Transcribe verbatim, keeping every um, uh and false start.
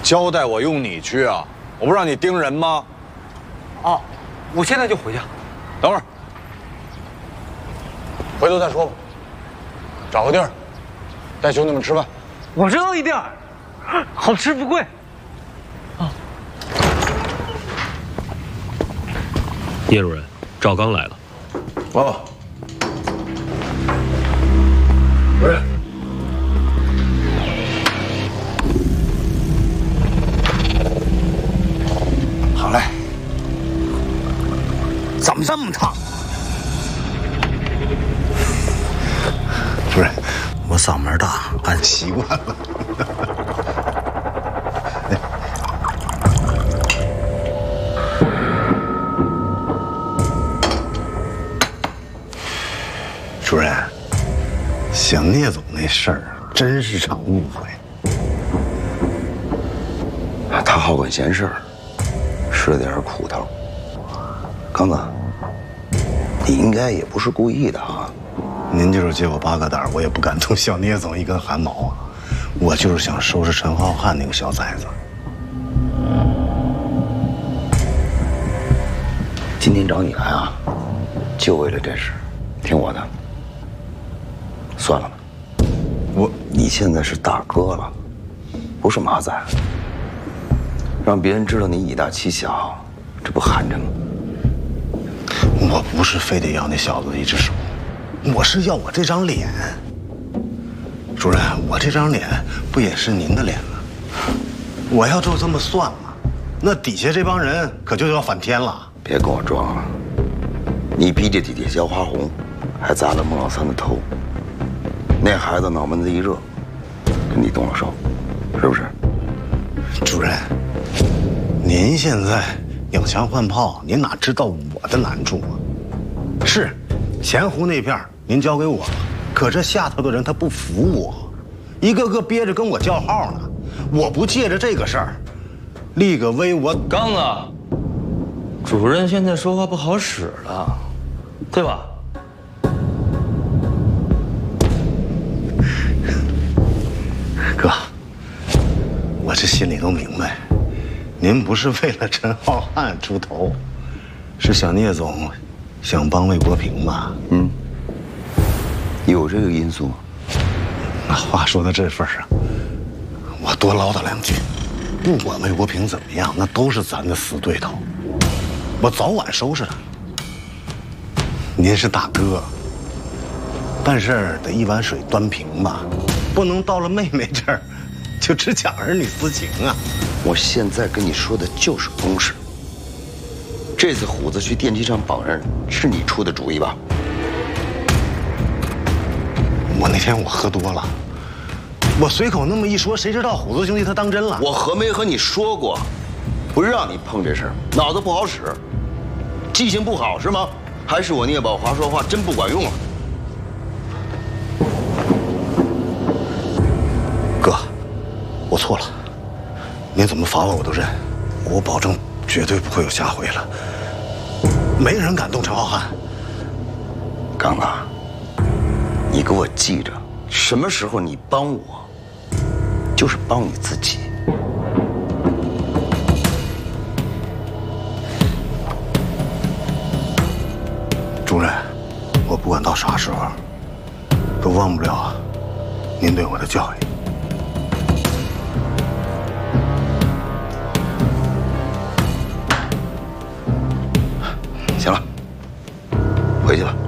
交代我用你去啊！我不让你盯人吗？ 哦，我现在就回去。 等会儿，回头再说吧。找个地儿，带兄弟们吃饭。 我知道一地儿，好吃不贵。啊， 叶主任，赵刚来了。 哦，主任。 好嘞，怎么这么烫？主任，我嗓门大，俺习惯了。主任，想聂总那事儿真是场误会。 他好管闲事儿。 吃了点苦头，刚子，你应该也不是故意的啊！ 您就是借我八个胆，我也不敢动小聂总一根汗毛啊！我就是想收拾陈浩瀚那个小崽子。 今天找你来啊，就为了这事，听我的。算了吧，我你现在是大哥了，不是马仔。 让别人知道你以大欺小，这不寒碜吗？ 我不是非得要那小子的一只手，我是要我这张脸。主任，我这张脸不也是您的脸吗？我要就这么算了，那底下这帮人可就要反天了。 别跟我装了，你逼着姐姐交花红，还砸了孟老三的头，那孩子脑门子一热，跟你动了手，是不是？ 主任。 您现在养枪换炮，您哪知道我的难处啊？是，钱湖那片您交给我了，可这下头的人他不服我，一个个憋着跟我叫号呢。我不借着这个事儿立个威，我刚子，主任现在说话不好使了，对吧？ 哥，我这心里都明白。 您不是为了陈浩瀚出头，是小聂总想帮魏国平吧？ 嗯，有这个因素吗？ 那话说到这份上，我多唠叨两句。不管魏国平怎么样，那都是咱的死对头，我早晚收拾他。您是大哥，办事儿得一碗水端平吧，不能到了妹妹这儿就只讲儿女私情啊。 我现在跟你说的就是公事。这次虎子去电梯上绑人，是你出的主意吧？ 我那天我喝多了，我随口那么一说，谁知道虎子兄弟他当真了？ 我和没和你说过，不让你碰这事儿，脑子不好使，记性不好是吗？还是我聂宝华说话真不管用了？ 哥，我错了。 您怎么罚我我都认，我保证绝对不会有下回了。没人敢动陈浩瀚。 刚子，你给我记着，什么时候你帮我，就是帮你自己。 主任，我不管到啥时候，都忘不了您对我的教育。 行了，回去吧。